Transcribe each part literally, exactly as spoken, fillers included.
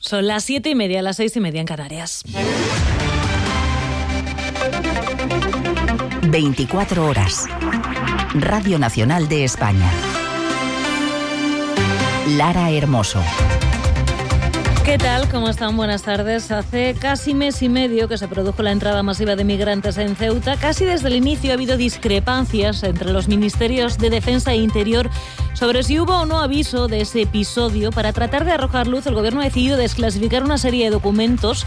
Son las siete y media, las seis y media en Canarias. veinticuatro horas. Radio Nacional de España. Lara Hermoso. ¿Qué tal? ¿Cómo están? Buenas tardes. Hace casi mes y medio que se produjo la entrada masiva de migrantes en Ceuta. Casi desde el inicio ha habido discrepancias entre los ministerios de Defensa e Interior sobre si hubo o no aviso de ese episodio. Para tratar de arrojar luz, el Gobierno ha decidido desclasificar una serie de documentos.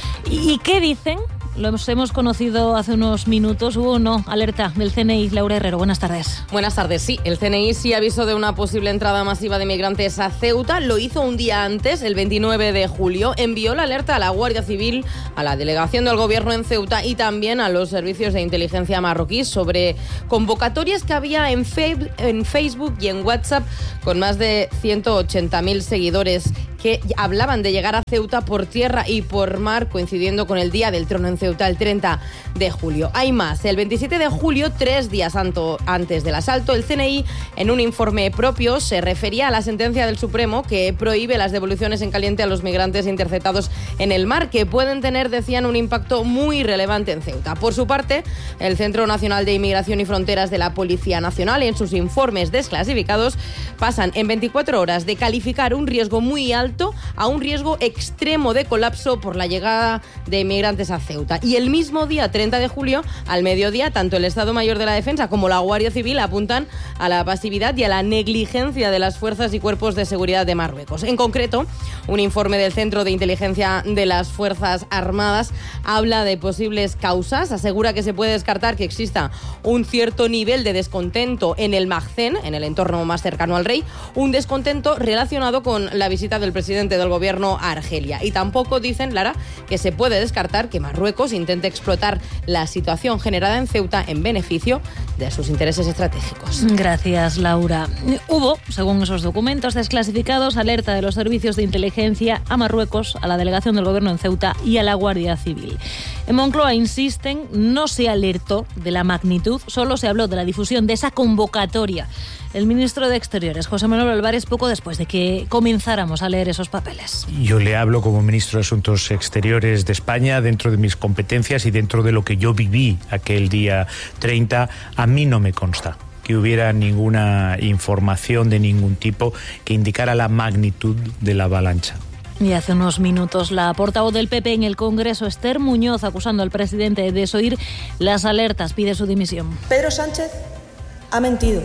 ¿Y qué dicen? Lo hemos conocido hace unos minutos. Hubo o no alerta del C N I. Laura Herrero, buenas tardes. Buenas tardes. Sí, el C N I sí avisó de una posible entrada masiva de migrantes a Ceuta. Lo hizo un día antes, el veintinueve de julio. Envió la alerta a la Guardia Civil, a la delegación del Gobierno en Ceuta y también a los servicios de inteligencia marroquíes sobre convocatorias que había en, fe- en Facebook y en WhatsApp con más de ciento ochenta mil seguidores que hablaban de llegar a Ceuta por tierra y por mar, coincidiendo con el Día del Trono en Ceuta, el treinta de julio. Hay más. El veintisiete de julio, tres días antes del asalto, el C N I, en un informe propio, se refería a la sentencia del Supremo que prohíbe las devoluciones en caliente a los migrantes interceptados en el mar, que pueden tener, decían, un impacto muy relevante en Ceuta. Por su parte, el Centro Nacional de Inmigración y Fronteras de la Policía Nacional, en sus informes desclasificados, pasan en veinticuatro horas de calificar un riesgo muy alto a un riesgo extremo de colapso por la llegada de inmigrantes a Ceuta. Y el mismo día, treinta de julio, al mediodía, tanto el Estado Mayor de la Defensa como la Guardia Civil apuntan a la pasividad y a la negligencia de las fuerzas y cuerpos de seguridad de Marruecos. En concreto, un informe del Centro de Inteligencia de las Fuerzas Armadas habla de posibles causas, asegura que se puede descartar que exista un cierto nivel de descontento en el Magzen, en el entorno más cercano al rey, un descontento relacionado con la visita del presidente del Gobierno a Argelia. Y tampoco dicen, Lara, que se puede descartar que Marruecos intente explotar la situación generada en Ceuta en beneficio de sus intereses estratégicos. Gracias, Laura. Hubo, según esos documentos desclasificados, alerta de los servicios de inteligencia a Marruecos, a la delegación del Gobierno en Ceuta y a la Guardia Civil. En Moncloa insisten, no se alertó de la magnitud, solo se habló de la difusión de esa convocatoria. El ministro de Exteriores, José Manuel Álvarez, poco después de que comenzáramos a leer esos papeles. Yo le hablo como ministro de Asuntos Exteriores de España, dentro de mis competencias y dentro de lo que yo viví aquel día treinta. A mí no me consta que hubiera ninguna información de ningún tipo que indicara la magnitud de la avalancha. Y hace unos minutos la portavoz del P P en el Congreso, Esther Muñoz, acusando al presidente de desoír las alertas, pide su dimisión. Pedro Sánchez ha mentido.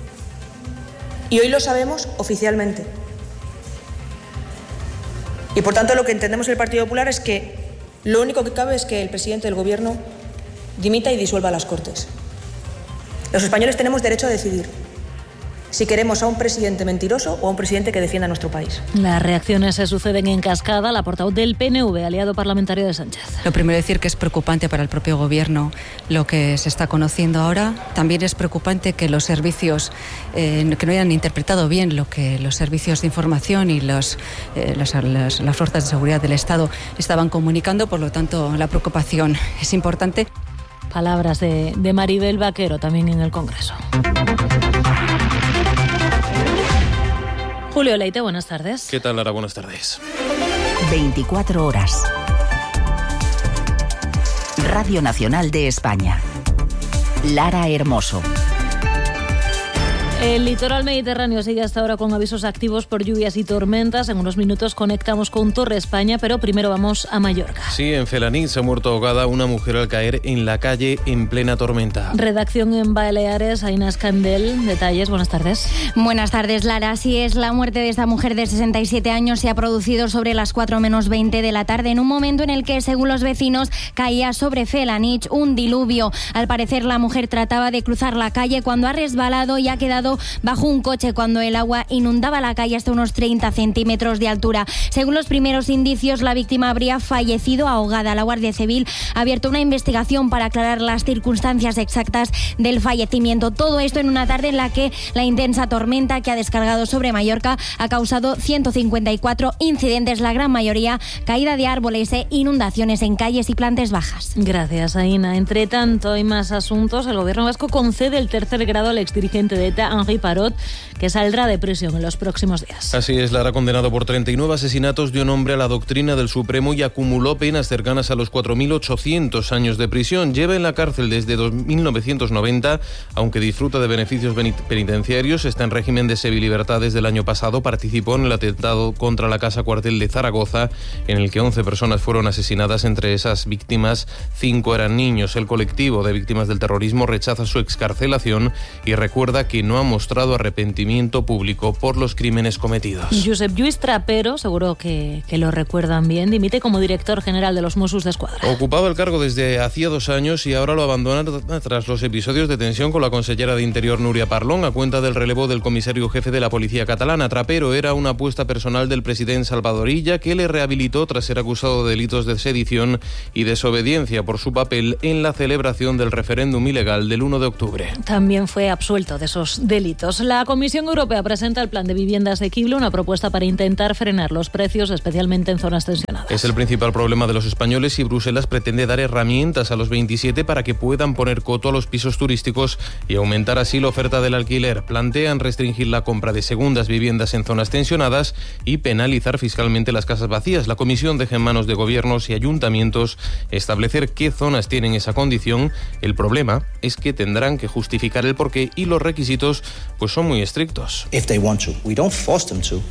Y hoy lo sabemos oficialmente. Y por tanto lo que entendemos el Partido Popular es que lo único que cabe es que el presidente del Gobierno dimita y disuelva las Cortes. Los españoles tenemos derecho a decidir si queremos a un presidente mentiroso o a un presidente que defienda a nuestro país. Las reacciones se suceden en cascada. La portavoz del P N V, aliado parlamentario de Sánchez. Lo primero decir que es preocupante para el propio Gobierno lo que se está conociendo ahora. También es preocupante que los servicios, eh, que no hayan interpretado bien lo que los servicios de información y los, eh, los, los, las fuerzas de seguridad del Estado estaban comunicando. Por lo tanto, la preocupación es importante. Palabras de, de Maribel Vaquero, también en el Congreso. Julio Leite, buenas tardes. ¿Qué tal, Lara? Buenas tardes. veinticuatro horas. Radio Nacional de España. Lara Hermoso. El litoral mediterráneo sigue hasta ahora con avisos activos por lluvias y tormentas. En unos minutos conectamos con Torre España, pero primero vamos a Mallorca. Sí, en Felaní se ha muerto ahogada una mujer al caer en la calle en plena tormenta. Redacción en Baleares, Aina Escandel. Detalles, buenas tardes. Buenas tardes, Lara. Así es, la muerte de esta mujer de sesenta y siete años se ha producido sobre las cuatro menos veinte de la tarde, en un momento en el que, según los vecinos, caía sobre Felanich un diluvio. Al parecer, la mujer trataba de cruzar la calle cuando ha resbalado y ha quedado bajo un coche cuando el agua inundaba la calle hasta unos treinta centímetros de altura. Según los primeros indicios, la víctima habría fallecido ahogada. La Guardia Civil ha abierto una investigación para aclarar las circunstancias exactas del fallecimiento. Todo esto en una tarde en la que la intensa tormenta que ha descargado sobre Mallorca ha causado ciento cincuenta y cuatro incidentes, la gran mayoría caída de árboles e inundaciones en calles y plantas bajas. Gracias, Aina. Entre tanto, hay más asuntos. El gobierno vasco concede el tercer grado al exdirigente de ETA, Henri Parot, que saldrá de prisión en los próximos días. Así es, Lara, condenado por treinta y nueve asesinatos, dio nombre a la doctrina del Supremo y acumuló penas cercanas a los cuatro mil ochocientos años de prisión. Lleva en la cárcel desde mil novecientos noventa, aunque disfruta de beneficios penitenciarios. Está en régimen de semilibertad desde el año pasado. Participó en el atentado contra la Casa Cuartel de Zaragoza, en el que once personas fueron asesinadas. Entre esas víctimas, cinco eran niños. El colectivo de víctimas del terrorismo rechaza su excarcelación y recuerda que no ha mostrado arrepentimiento público por los crímenes cometidos. Josep Lluís Trapero, seguro que, que lo recuerdan bien, dimite como director general de los Mossos d'Esquadra. Ocupaba el cargo desde hacía dos años y ahora lo abandona tras los episodios de tensión con la consellera de Interior Núria Parlon, a cuenta del relevo del comisario jefe de la policía catalana. Trapero era una apuesta personal del presidente Salvador Illa, que le rehabilitó tras ser acusado de delitos de sedición y desobediencia por su papel en la celebración del referéndum ilegal del uno de octubre. También fue absuelto de esos delitos. La Comisión Europea presenta el plan de vivienda asequible, una propuesta para intentar frenar los precios, especialmente en zonas tensionadas. Es el principal problema de los españoles y Bruselas pretende dar herramientas a los veintisiete para que puedan poner coto a los pisos turísticos y aumentar así la oferta del alquiler. Plantean restringir la compra de segundas viviendas en zonas tensionadas y penalizar fiscalmente las casas vacías. La Comisión deja en manos de gobiernos y ayuntamientos establecer qué zonas tienen esa condición. El problema es que tendrán que justificar el porqué y los requisitos pues son muy estrictos. If they want to. We don't force them to.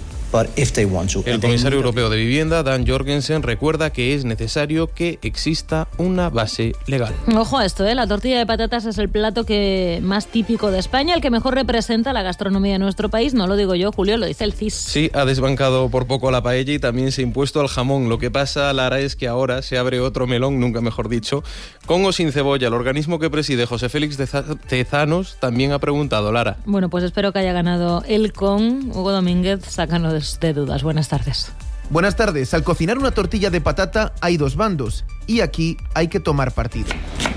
El comisario europeo de Vivienda, Dan Jorgensen, recuerda que es necesario que exista una base legal. Ojo a esto, ¿eh? La tortilla de patatas es el plato que más típico de España, el que mejor representa la gastronomía de nuestro país. No lo digo yo, Julio, lo dice el C I S. Sí, ha desbancado por poco a la paella y también se ha impuesto al jamón. Lo que pasa, Lara, es que ahora se abre otro melón, nunca mejor dicho, con o sin cebolla. El organismo que preside José Félix Tezanos también ha preguntado, Lara. Bueno, pues espero que haya ganado el con. Hugo Domínguez, sácanos de dudas. Buenas tardes. Buenas tardes. Al cocinar una tortilla de patata hay dos bandos y aquí hay que tomar partido.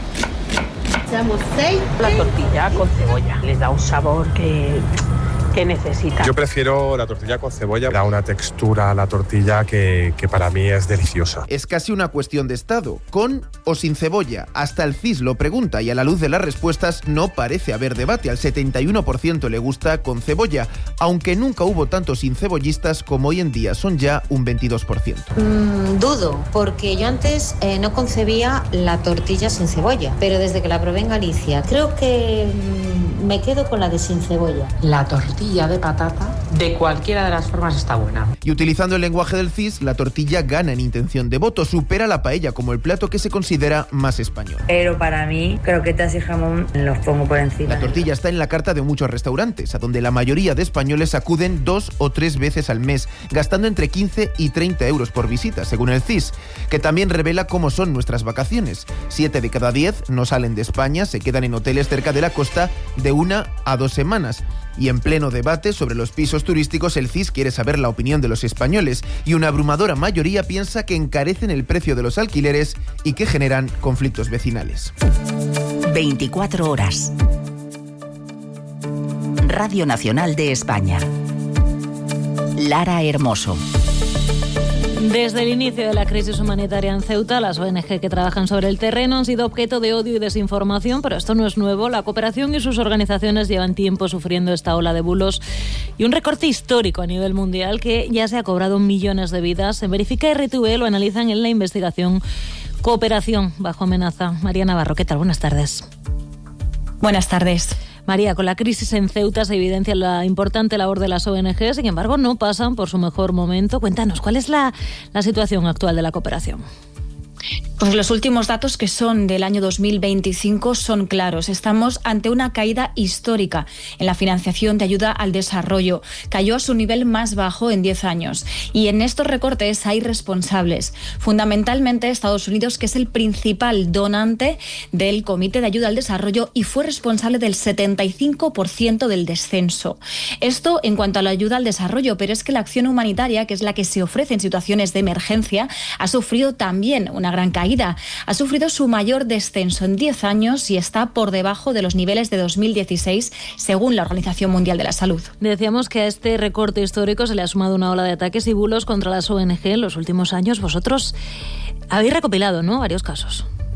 Echamos seis. La tortilla con cebolla les da un sabor que, que necesita. Yo prefiero la tortilla con cebolla, da una textura a la tortilla que, que para mí es deliciosa. Es casi una cuestión de estado, con o sin cebolla. Hasta el C I S lo pregunta y a la luz de las respuestas no parece haber debate. Al setenta y uno por ciento le gusta con cebolla, aunque nunca hubo tantos sin cebollistas como hoy en día, son ya un veintidós por ciento. Mm, dudo, porque yo antes eh, no concebía la tortilla sin cebolla, pero desde que la probé en Galicia, creo que mm, me quedo con la de sin cebolla. La tortilla de patata, de cualquiera de las formas, está buena. Y utilizando el lenguaje del C I S, la tortilla gana en intención de voto, supera la paella como el plato que se considera más español. Pero para mí, croquetas y jamón los pongo por encima. La tortilla está en la carta de muchos restaurantes, a donde la mayoría de españoles acuden dos o tres veces al mes, gastando entre quince y treinta euros por visita, según el C I S, que también revela cómo son nuestras vacaciones. Siete de cada diez no salen de España, se quedan en hoteles cerca de la costa de una a dos semanas. Y en pleno debate sobre los pisos turísticos, el C I S quiere saber la opinión de los españoles y una abrumadora mayoría piensa que encarecen el precio de los alquileres y que generan conflictos vecinales. veinticuatro horas. Radio Nacional de España. Lara Hermoso. Desde el inicio de la crisis humanitaria en Ceuta, las O N Ge que trabajan sobre el terreno han sido objeto de odio y desinformación, pero esto no es nuevo. La cooperación y sus organizaciones llevan tiempo sufriendo esta ola de bulos y un recorte histórico a nivel mundial que ya se ha cobrado millones de vidas. En Verifica R T V lo analizan en la investigación Cooperación bajo amenaza. María Navarro, ¿qué tal? Buenas tardes. Buenas tardes. María, con la crisis en Ceuta se evidencia la importante labor de las O N Ge, sin embargo no pasan por su mejor momento. Cuéntanos, ¿cuál es la, la situación actual de la cooperación? Pues los últimos datos, que son del año dos mil veinticinco, son claros. Estamos ante una caída histórica en la financiación de ayuda al desarrollo. Cayó a su nivel más bajo en diez años. Y en estos recortes hay responsables. Fundamentalmente Estados Unidos, que es el principal donante del Comité de Ayuda al Desarrollo y fue responsable del setenta y cinco por ciento del descenso. Esto en cuanto a la ayuda al desarrollo, pero es que la acción humanitaria, que es la que se ofrece en situaciones de emergencia, ha sufrido también una gran caída. Ha sufrido su mayor descenso en diez años y está por debajo de los niveles de dos mil dieciséis, según la Organización Mundial de la Salud. Decíamos que a este recorte histórico se le ha sumado una ola de ataques y bulos contra las O N Ge en los últimos años. Vosotros habéis recopilado, ¿no?, varios casos.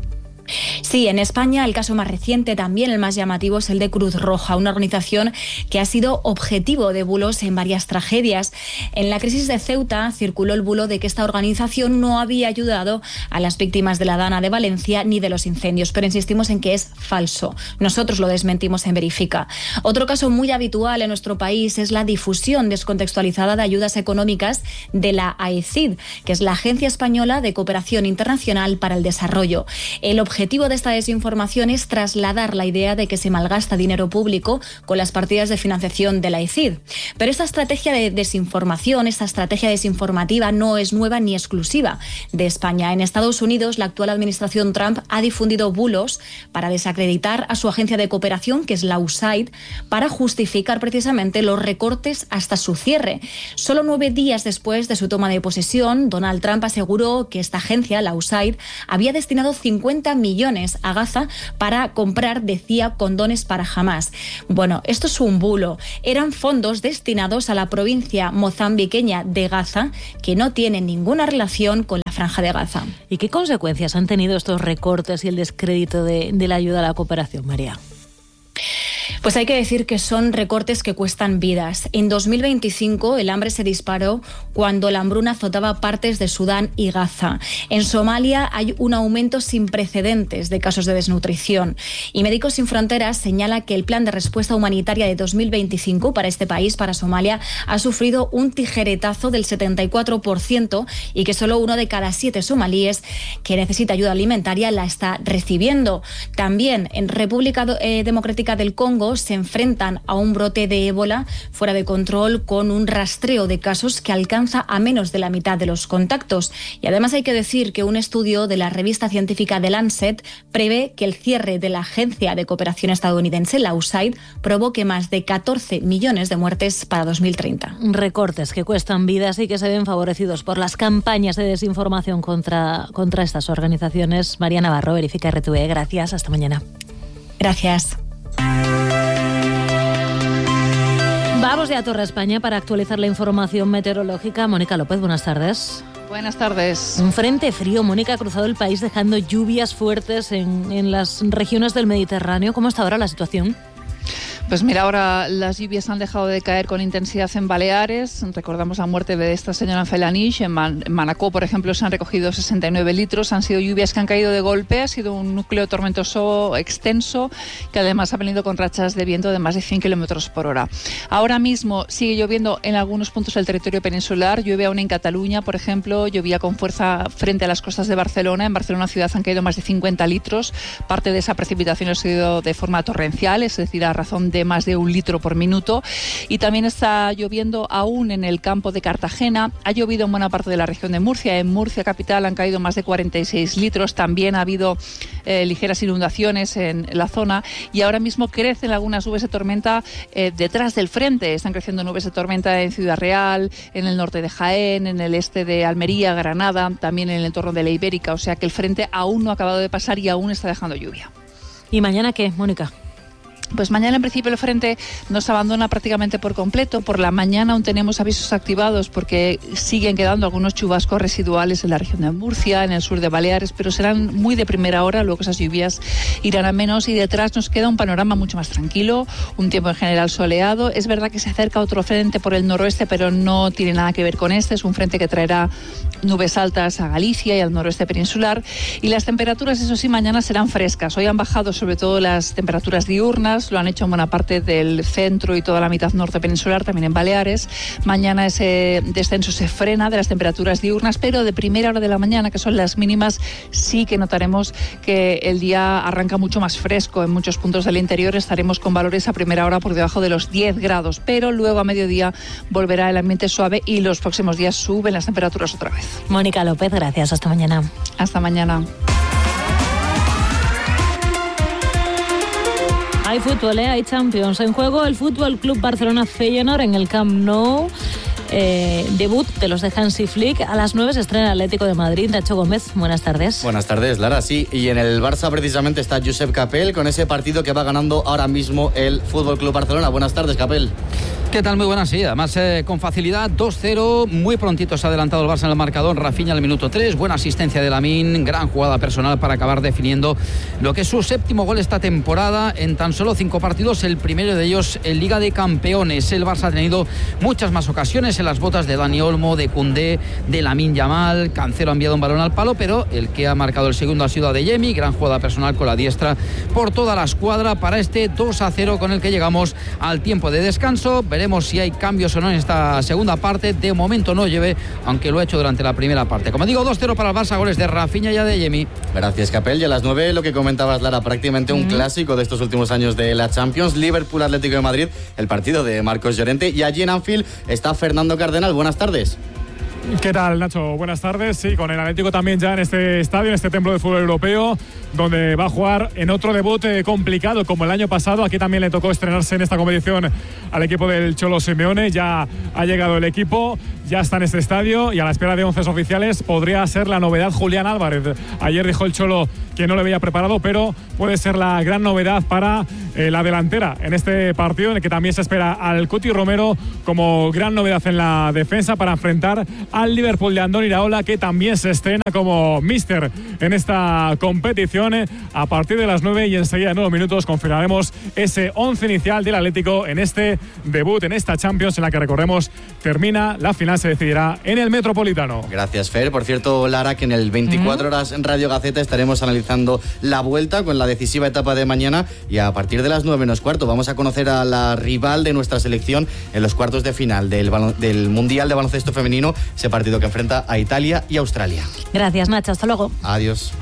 Sí, en España el caso más reciente, también el más llamativo, es el de Cruz Roja, una organización que ha sido objetivo de bulos en varias tragedias. En la crisis de Ceuta circuló el bulo de que esta organización no había ayudado a las víctimas de la Dana de Valencia ni de los incendios, pero insistimos en que es falso. Nosotros lo desmentimos en Verifica. Otro caso muy habitual en nuestro país es la difusión descontextualizada de ayudas económicas de la A E C I D, que es la Agencia Española de Cooperación Internacional para el Desarrollo. El El objetivo de esta desinformación es trasladar la idea de que se malgasta dinero público con las partidas de financiación de la A E C I D. Pero esta estrategia de desinformación, esta estrategia desinformativa no es nueva ni exclusiva de España. En Estados Unidos, la actual administración Trump ha difundido bulos para desacreditar a su agencia de cooperación, que es la U S A I D, para justificar precisamente los recortes hasta su cierre. Solo nueve días después de su toma de posesión, Donald Trump aseguró que esta agencia, la U S A I D, había destinado cincuenta millones a Gaza para comprar, decía, condones para Hamás. Bueno, esto es un bulo. Eran fondos destinados a la provincia mozambiqueña de Gaza, que no tiene ninguna relación con la Franja de Gaza. ¿Y qué consecuencias han tenido estos recortes y el descrédito de, de la ayuda a la cooperación, María? Pues hay que decir que son recortes que cuestan vidas. En dos mil veinticinco el hambre se disparó cuando la hambruna azotaba partes de Sudán y Gaza. En Somalia hay un aumento sin precedentes de casos de desnutrición. Y Médicos Sin Fronteras señala que el plan de respuesta humanitaria de dos mil veinticinco para este país, para Somalia, ha sufrido un tijeretazo del setenta y cuatro por ciento y que solo uno de cada siete somalíes que necesita ayuda alimentaria la está recibiendo. También en República eh, Democrática del Congo se enfrentan a un brote de ébola fuera de control, con un rastreo de casos que alcanza a menos de la mitad de los contactos. Y además hay que decir que un estudio de la revista científica The Lancet prevé que el cierre de la agencia de cooperación estadounidense, la U S A I D, provoque más de catorce millones de muertes para dos mil treinta. Recortes que cuestan vidas y que se ven favorecidos por las campañas de desinformación contra, contra estas organizaciones. María Navarro, Verifica R T V. Gracias. Hasta mañana. Gracias. Vamos ya a Torre España para actualizar la información meteorológica. Mónica López, buenas tardes. Buenas tardes. Un frente frío, Mónica, ha cruzado el país dejando lluvias fuertes en, en las regiones del Mediterráneo. ¿Cómo está ahora la situación? Pues mira, ahora las lluvias han dejado de caer con intensidad en Baleares. Recordamos la muerte de esta señora en Felanich. En, Man- en Manacor, por ejemplo, se han recogido sesenta y nueve litros. Han sido lluvias que han caído de golpe. Ha sido un núcleo tormentoso extenso que además ha venido con rachas de viento de más de cien kilómetros por hora. Ahora mismo sigue lloviendo en algunos puntos del territorio peninsular. Llueve aún en Cataluña, por ejemplo. Llovía con fuerza frente a las costas de Barcelona. En Barcelona ciudad han caído más de cincuenta litros. Parte de esa precipitación ha sido de forma torrencial, es decir, a razón de más de un litro por minuto. Y también está lloviendo aún en el campo de Cartagena. Ha llovido en buena parte de la región de Murcia. En Murcia capital han caído más de cuarenta y seis litros. También ha habido eh, ligeras inundaciones en la zona, y ahora mismo crecen algunas nubes de tormenta eh, detrás del frente. Están creciendo nubes de tormenta en Ciudad Real, en el norte de Jaén, en el este de Almería, Granada, también en el entorno de la Ibérica. O sea que el frente aún no ha acabado de pasar y aún está dejando lluvia. ¿Y mañana qué, Mónica? Pues mañana en principio el frente nos abandona prácticamente por completo. Por la mañana aún tenemos avisos activados porque siguen quedando algunos chubascos residuales en la región de Murcia, en el sur de Baleares, pero serán muy de primera hora. Luego esas lluvias irán a menos y detrás nos queda un panorama mucho más tranquilo, un tiempo en general soleado. Es verdad que se acerca otro frente por el noroeste, pero no tiene nada que ver con este. Es un frente que traerá nubes altas a Galicia y al noroeste peninsular, y las temperaturas, eso sí, mañana serán frescas. Hoy han bajado sobre todo las temperaturas diurnas, lo han hecho en buena parte del centro y toda la mitad norte peninsular, también en Baleares. Mañana ese descenso se frena de las temperaturas diurnas, pero de primera hora de la mañana, que son las mínimas, sí que notaremos que el día arranca mucho más fresco. En muchos puntos del interior estaremos con valores a primera hora por debajo de los diez grados, pero luego a mediodía volverá el ambiente suave y los próximos días suben las temperaturas otra vez. Mónica López, gracias. Hasta mañana. Hasta mañana. Hay fútbol, ¿eh? Hay Champions. En juego el Fútbol Club Barcelona Feyenoord en el Camp Nou. Eh, debut de los de Hansi Flick. A las nueve se estrena el Atlético de Madrid. Nacho Gómez, buenas tardes. Buenas tardes, Lara. Sí, y en el Barça precisamente está Josep Capel con ese partido que va ganando ahora mismo el Fútbol Club Barcelona. Buenas tardes, Capel. ¿Qué tal? Muy buenas, sí. Además, eh, con facilidad, dos cero. Muy prontito se ha adelantado el Barça en el marcador. Rafinha al minuto tres. Buena asistencia de Lamine. Gran jugada personal para acabar definiendo lo que es su séptimo gol esta temporada en tan solo cinco partidos. El primero de ellos en Liga de Campeones. El Barça ha tenido muchas más ocasiones en las botas de Dani Olmo, de Koundé, de Lamine Yamal. Cancelo ha enviado un balón al palo, pero el que ha marcado el segundo ha sido Adeyemi. Gran jugada personal con la diestra por toda la escuadra para este dos a cero con el que llegamos al tiempo de descanso. Veremos Veremos si hay cambios o no en esta segunda parte. De momento no lleve, aunque lo ha hecho durante la primera parte. Como digo, dos cero para el Barça, goles de Rafinha y Adeyemi. Gracias, Capel. Y a las nueve, lo que comentabas, Lara, prácticamente un mm. clásico de estos últimos años de la Champions. Liverpool Atlético de Madrid, el partido de Marcos Llorente. Y allí en Anfield está Fernando Cardenal. Buenas tardes. ¿Qué tal, Nacho? Buenas tardes. Sí, con el Atlético también ya en este estadio, en este templo de fútbol europeo, donde va a jugar en otro debut eh, complicado como el año pasado. Aquí también le tocó estrenarse en esta competición al equipo del Cholo Simeone. Ya ha llegado el equipo, ya está en este estadio y a la espera de once oficiales. Podría ser la novedad Julián Álvarez. Ayer dijo el Cholo que no lo había preparado, pero puede ser la gran novedad para eh, la delantera en este partido, en el que también se espera al Cuti Romero como gran novedad en la defensa para enfrentar al Liverpool de Andoni Iraola, que también se estrena como míster en esta competición. A partir de las nueve y enseguida en nueve minutos confirmaremos ese once inicial del Atlético en este debut, en esta Champions, en la que, recordemos, termina la final, se decidirá en el Metropolitano. Gracias, Fer. Por cierto, Lara, que en el veinticuatro horas en Radio Gaceta estaremos analizando la vuelta con la decisiva etapa de mañana, y a partir de las nueve menos cuarto vamos a conocer a la rival de nuestra selección en los cuartos de final del, del Mundial de Baloncesto Femenino, ese partido que enfrenta a Italia y Australia. Gracias, Nacho. Hasta luego. Adiós.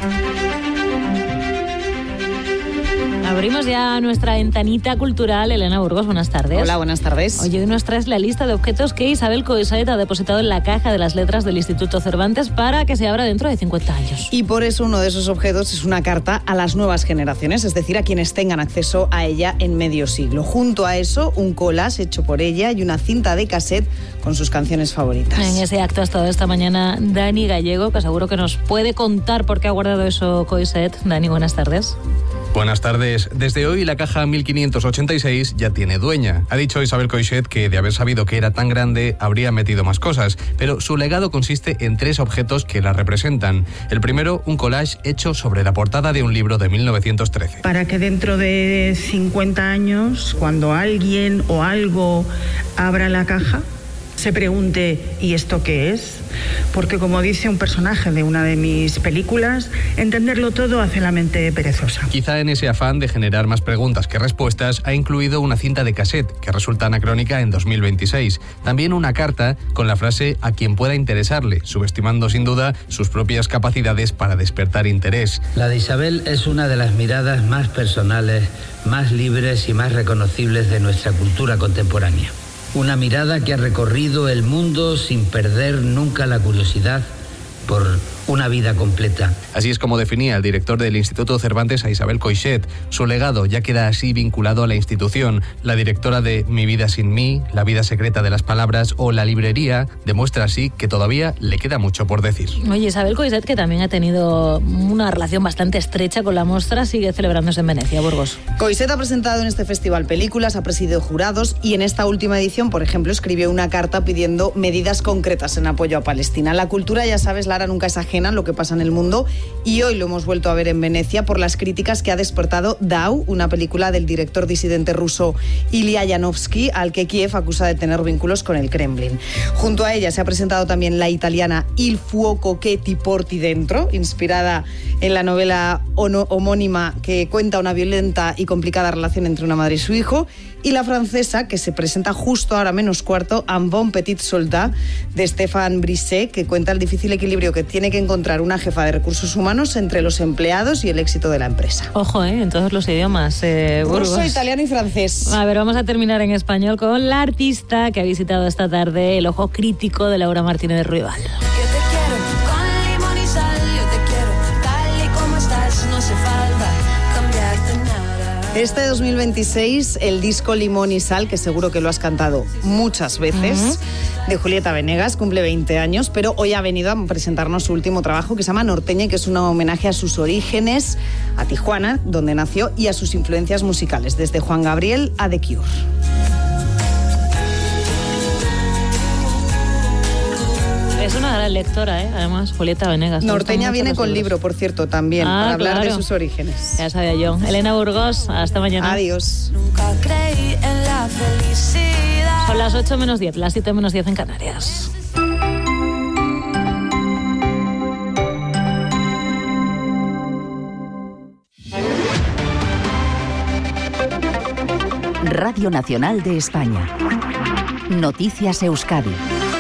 Abrimos ya nuestra ventanita cultural. Elena Burgos, buenas tardes. Hola, buenas tardes. Oye, hoy nos traes la lista de objetos que Isabel Coixet ha depositado en la caja de las letras del Instituto Cervantes para que se abra dentro de cincuenta años. Y por eso uno de esos objetos es una carta a las nuevas generaciones, es decir, a quienes tengan acceso a ella en medio siglo. Junto a eso, un collage hecho por ella y una cinta de cassette con sus canciones favoritas. En ese acto ha estado esta mañana Dani Gallego, que seguro que nos puede contar por qué ha guardado eso Coixet. Dani, buenas tardes. Buenas tardes. Desde hoy la caja mil quinientos ochenta y seis ya tiene dueña. Ha dicho Isabel Coixet que de haber sabido que era tan grande habría metido más cosas, pero su legado consiste en tres objetos que la representan. El primero, un collage hecho sobre la portada de un libro de mil novecientos trece. Para que dentro de cincuenta años, cuando alguien o algo abra la caja, se pregunte, ¿y esto qué es? Porque, como dice un personaje de una de mis películas, entenderlo todo hace la mente perezosa. Quizá en ese afán de generar más preguntas que respuestas, ha incluido una cinta de cassette que resulta anacrónica en dos mil veintiséis. También una carta con la frase "a quien pueda interesarle", subestimando sin duda sus propias capacidades para despertar interés. La de Isabel es una de las miradas más personales, más libres y más reconocibles de nuestra cultura contemporánea. Una mirada que ha recorrido el mundo sin perder nunca la curiosidad por una vida completa. Así es como definía el director del Instituto Cervantes a Isabel Coixet. Su legado ya queda así vinculado a la institución. La directora de Mi vida sin mí, La vida secreta de las palabras o La librería demuestra así que todavía le queda mucho por decir. Oye, Isabel Coixet, que también ha tenido una relación bastante estrecha con la mostra, sigue celebrándose en Venecia, Burgos. Coixet ha presentado en este festival películas, ha presidido jurados y en esta última edición, por ejemplo, escribió una carta pidiendo medidas concretas en apoyo a Palestina. La cultura, ya sabes, Lara, nunca es ajena a lo que pasa en el mundo, y hoy lo hemos vuelto a ver en Venecia por las críticas que ha despertado Dau, una película del director disidente ruso Ilya Yanovsky, al que Kiev acusa de tener vínculos con el Kremlin. Junto a ella se ha presentado también la italiana Il fuoco che ti porti dentro, inspirada en la novela homónima que cuenta una violenta y complicada relación entre una madre y su hijo, y la francesa, que se presenta justo ahora menos cuarto, Un bon petit soldat, de Stéphane Brisset, que cuenta el difícil equilibrio que tiene que encontrar una jefa de recursos humanos entre los empleados y el éxito de la empresa. Ojo, ¿eh? En todos los idiomas, eh, Burgos. Ruso, italiano y francés. A ver, vamos a terminar en español con la artista que ha visitado esta tarde el ojo crítico de Laura Martínez de Ruibal. Este dos mil veintiséis, el disco Limón y Sal, que seguro que lo has cantado muchas veces, uh-huh, de Julieta Venegas, cumple veinte años, pero hoy ha venido a presentarnos su último trabajo, que se llama Norteña, que es un homenaje a sus orígenes, a Tijuana, donde nació, y a sus influencias musicales, desde Juan Gabriel a The Cure. Es una gran lectora, ¿eh? Además, Julieta Venegas. Norteña viene con libro, por cierto, también, ah, para hablar claro. de sus orígenes. Ya sabía yo. Elena Burgos, hasta mañana. Adiós. Nunca creí en la felicidad. Son las ocho menos diez, las siete menos diez en Canarias. Radio Nacional de España. Noticias Euskadi.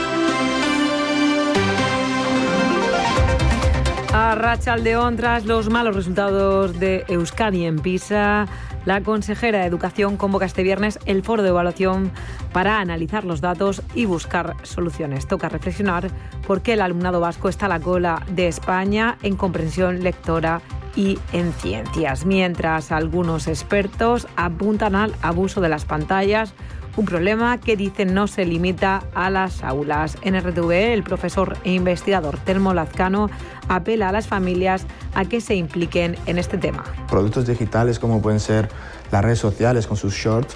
Arratsaldeon, tras los malos resultados de Euskadi en PISA, la consejera de Educación convoca este viernes el foro de evaluación para analizar los datos y buscar soluciones. Toca reflexionar por qué el alumnado vasco está a la cola de España en comprensión lectora y en ciencias, mientras algunos expertos apuntan al abuso de las pantallas, un problema que dicen no se limita a las aulas. En R T V E, el profesor e investigador Telmo Lazcano apela a las familias a que se impliquen en este tema. Productos digitales como pueden ser las redes sociales con sus shorts,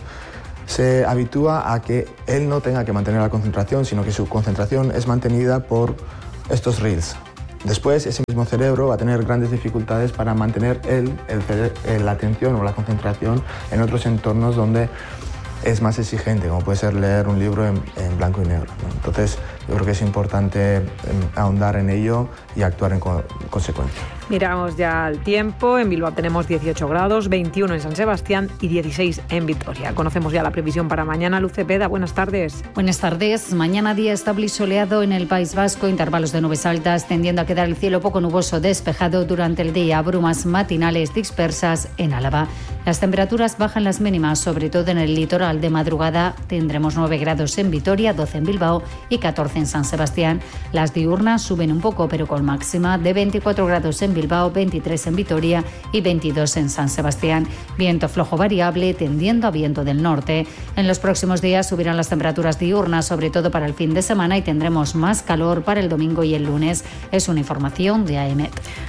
se habitúa a que él no tenga que mantener la concentración, sino que su concentración es mantenida por estos reels. Después, ese mismo cerebro va a tener grandes dificultades para mantener el, el, la atención o la concentración en otros entornos donde es más exigente, como puede ser leer un libro en, en blanco y negro, ¿no? Entonces, yo creo que es importante ahondar en ello y actuar en co- consecuencia. Miramos ya el tiempo. En Bilbao tenemos dieciocho grados, veintiuno en San Sebastián y dieciséis en Vitoria. Conocemos ya la previsión para mañana. Luz Cepeda, buenas tardes. Buenas tardes. Mañana día estable y soleado en el País Vasco, intervalos de nubes altas, tendiendo a quedar el cielo poco nuboso despejado durante el día, brumas matinales dispersas en Álava. Las temperaturas bajan las mínimas, sobre todo en el litoral. De madrugada tendremos nueve grados en Vitoria, doce en Bilbao y catorce en San Sebastián. Las diurnas suben un poco, pero con máxima de veinticuatro grados en Bilbao, veintitrés en Vitoria y veintidós en San Sebastián. Viento flojo variable tendiendo a viento del norte. En los próximos días subirán las temperaturas diurnas, sobre todo para el fin de semana, y tendremos más calor para el domingo y el lunes. Es una información de AEMET.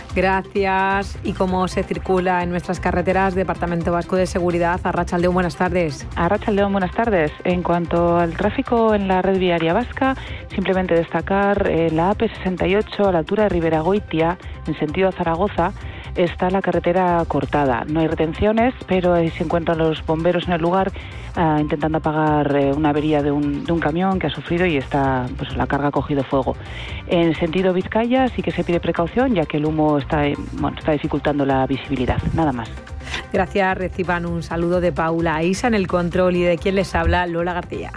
Gracias. ¿Y cómo se circula en nuestras carreteras? Departamento Vasco de Seguridad. Arratsaldeon, buenas tardes. Arratsaldeon, buenas tardes. En cuanto al tráfico en la red viaria vasca, simplemente destacar eh, la A P sesenta y ocho a la altura de Riberagoitia, en sentido a Zaragoza, está la carretera cortada. No hay retenciones, pero ahí se encuentran los bomberos en el lugar uh, intentando apagar eh, una avería de un, de un camión que ha sufrido y está, pues, la carga ha cogido fuego. En sentido Vizcaya sí que se pide precaución, ya que el humo está, bueno, está dificultando la visibilidad. Nada más. Gracias. Reciban un saludo de Paula Isa en el control y de quien les habla, Lola García.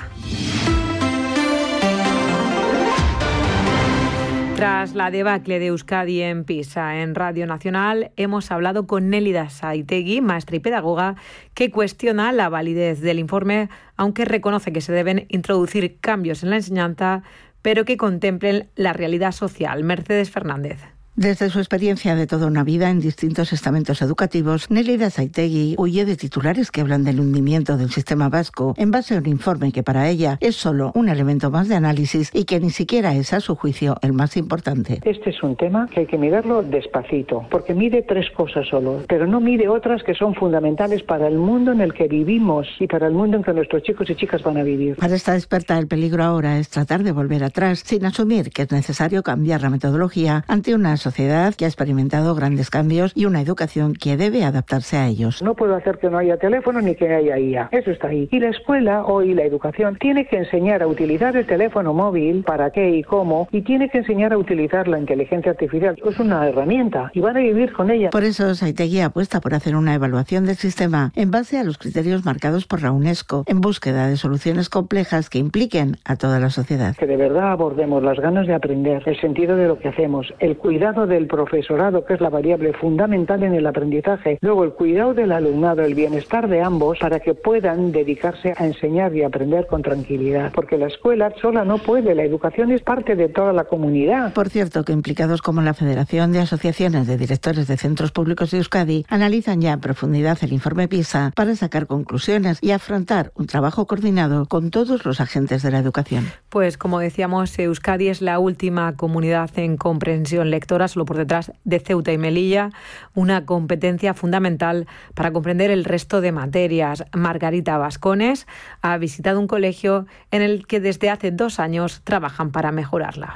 Tras la debacle de Euskadi en PISA en Radio Nacional, hemos hablado con Nélida Saitegui, maestra y pedagoga, que cuestiona la validez del informe, aunque reconoce que se deben introducir cambios en la enseñanza, pero que contemplen la realidad social. Mercedes Fernández. Desde su experiencia de toda una vida en distintos estamentos educativos, Nélida Saitegui huye de titulares que hablan del hundimiento del sistema vasco en base a un informe que para ella es solo un elemento más de análisis y que ni siquiera es, a su juicio, el más importante. Este es un tema que hay que mirarlo despacito, porque mide tres cosas solo, pero no mide otras que son fundamentales para el mundo en el que vivimos y para el mundo en que nuestros chicos y chicas van a vivir. Para esta experta, el peligro ahora es tratar de volver atrás, sin asumir que es necesario cambiar la metodología ante una sociedad que ha experimentado grandes cambios y una educación que debe adaptarse a ellos. No puedo hacer que no haya teléfono ni que haya I A. Eso está ahí. Y la escuela, hoy la educación, tiene que enseñar a utilizar el teléfono móvil, para qué y cómo, y tiene que enseñar a utilizar la inteligencia artificial. Es una herramienta y van a vivir con ella. Por eso Saitegui apuesta por hacer una evaluación del sistema en base a los criterios marcados por la UNESCO, en búsqueda de soluciones complejas que impliquen a toda la sociedad. Que de verdad abordemos las ganas de aprender, el sentido de lo que hacemos, el cuidado del profesorado, que es la variable fundamental en el aprendizaje, luego el cuidado del alumnado, el bienestar de ambos, para que puedan dedicarse a enseñar y aprender con tranquilidad, porque la escuela sola no puede, la educación es parte de toda la comunidad. Por cierto, que implicados como la Federación de Asociaciones de Directores de Centros Públicos de Euskadi analizan ya en profundidad el informe PISA para sacar conclusiones y afrontar un trabajo coordinado con todos los agentes de la educación. Pues como decíamos, Euskadi es la última comunidad en comprensión lectora, solo por detrás de Ceuta y Melilla, una competencia fundamental para comprender el resto de materias. Margarita Bascones ha visitado un colegio en el que desde hace dos años trabajan para mejorarla.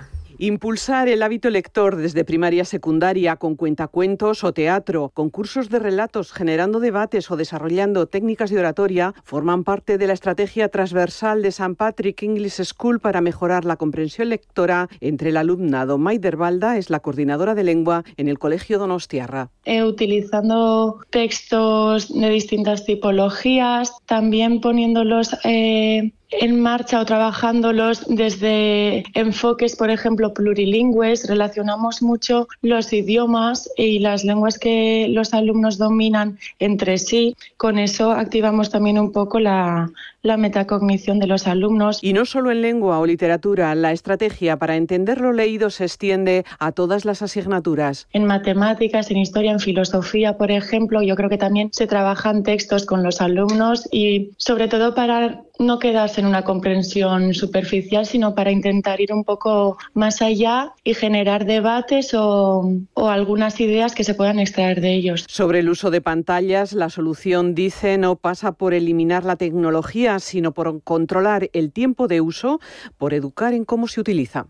Impulsar el hábito lector desde primaria a secundaria con cuentacuentos o teatro, concursos de relatos generando debates o desarrollando técnicas de oratoria forman parte de la estrategia transversal de Saint Patrick English School para mejorar la comprensión lectora entre el alumnado. Maider Balda es la coordinadora de lengua en el Colegio Donostiarra. Eh, utilizando textos de distintas tipologías, también poniéndolos eh, en marcha o trabajándolos desde enfoques, por ejemplo, plurilingües. Relacionamos mucho los idiomas y las lenguas que los alumnos dominan entre sí. Con eso activamos también un poco la, la metacognición de los alumnos. Y no solo en lengua o literatura, la estrategia para entender lo leído se extiende a todas las asignaturas. En matemáticas, en historia, en filosofía, por ejemplo, yo creo que también se trabajan textos con los alumnos y sobre todo para no quedarse en una comprensión superficial, sino para intentar ir un poco más allá y generar debates o, o algunas ideas que se puedan extraer de ellos. Sobre el uso de pantallas, la solución, dice, no pasa por eliminar la tecnología, sino por controlar el tiempo de uso, por educar en cómo se utiliza.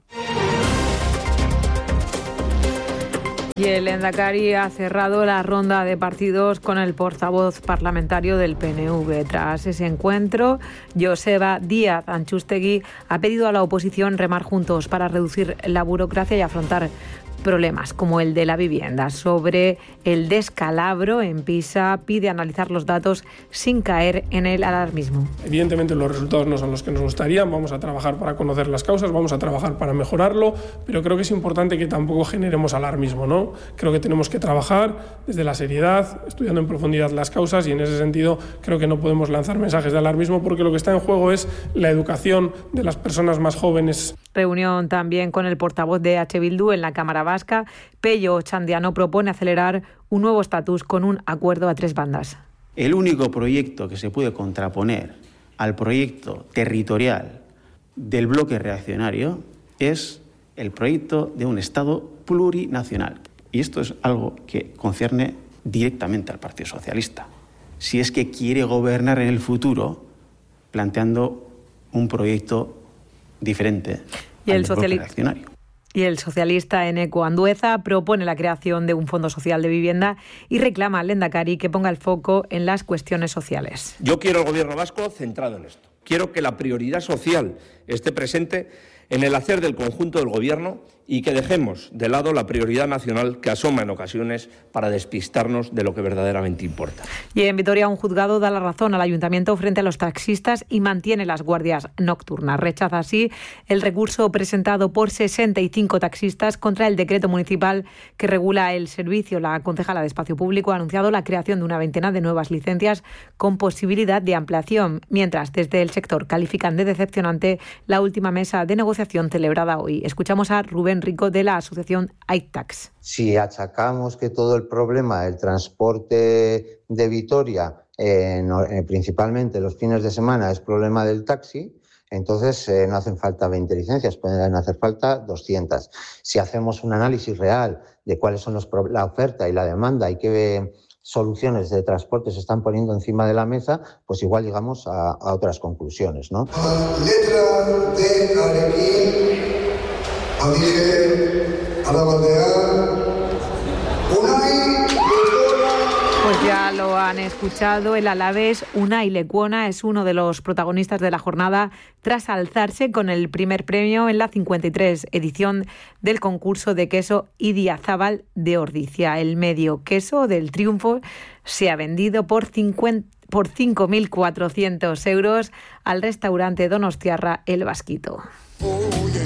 Y el Lehendakari ha cerrado la ronda de partidos con el portavoz parlamentario del P N V. Tras ese encuentro, Joseba Díaz Antxustegui ha pedido a la oposición remar juntos para reducir la burocracia y afrontar problemas como el de la vivienda. Sobre el descalabro en Pisa, pide analizar los datos sin caer en el alarmismo. Evidentemente los resultados no son los que nos gustarían, vamos a trabajar para conocer las causas, vamos a trabajar para mejorarlo, pero creo que es importante que tampoco generemos alarmismo, ¿no? Creo que tenemos que trabajar desde la seriedad, estudiando en profundidad las causas, y en ese sentido creo que no podemos lanzar mensajes de alarmismo porque lo que está en juego es la educación de las personas más jóvenes. Reunión también con el portavoz de H. Bildu en la Cámara Vasca. Pello Otxandiano propone acelerar un nuevo estatus con un acuerdo a tres bandas. El único proyecto que se puede contraponer al proyecto territorial del bloque reaccionario es el proyecto de un Estado plurinacional. Y esto es algo que concierne directamente al Partido Socialista. Si es que quiere gobernar en el futuro planteando un proyecto diferente y al el sociali- reaccionario. Y el socialista Eneco Andueza propone la creación de un fondo social de vivienda y reclama al Lehendakari que ponga el foco en las cuestiones sociales. Yo quiero al Gobierno vasco centrado en esto. Quiero que la prioridad social esté presente en el hacer del conjunto del Gobierno y que dejemos de lado la prioridad nacional que asoma en ocasiones para despistarnos de lo que verdaderamente importa. Y en Vitoria, un juzgado da la razón al ayuntamiento frente a los taxistas y mantiene las guardias nocturnas. Rechaza así el recurso presentado por sesenta y cinco taxistas contra el decreto municipal que regula el servicio. La concejala de Espacio Público ha anunciado la creación de una veintena de nuevas licencias con posibilidad de ampliación, mientras desde el sector califican de decepcionante la última mesa de negociación celebrada hoy. Escuchamos a Rubén Rico de la asociación iTax. Si achacamos que todo el problema del transporte de Vitoria, eh, no, eh, principalmente los fines de semana, es problema del taxi, entonces eh, no hacen falta veinte licencias, pueden hacer falta doscientas. Si hacemos un análisis real de cuáles son los pro- la oferta y la demanda y qué soluciones de transporte se están poniendo encima de la mesa, pues igual llegamos a, a otras conclusiones, ¿no? Letra de Arequín, Adige, Arabaldea, Unai, Pues ya lo han escuchado, el alavés Unai Lecuona es uno de los protagonistas de la jornada tras alzarse con el primer premio en la cincuenta y tres edición del concurso de queso Idiazábal de Ordizia. El medio queso del triunfo se ha vendido por cincuenta por cinco mil cuatrocientos euros al restaurante donostiarra El Vasquito.